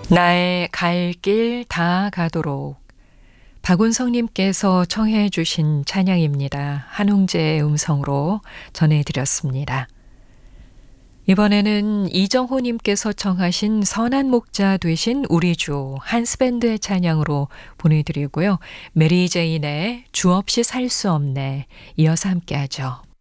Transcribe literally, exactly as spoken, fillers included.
나의 갈 길 다 가도록 박운성님께서 청해 주신 찬양입니다. 한웅재의 음성으로 전해드렸습니다. 이번에는 이정호님께서 청하신 선한 목자 되신 우리 주 한스밴드의 찬양으로 보내드리고요. 메리 제인의 주 없이 살 수 없네 이어서 함께하죠.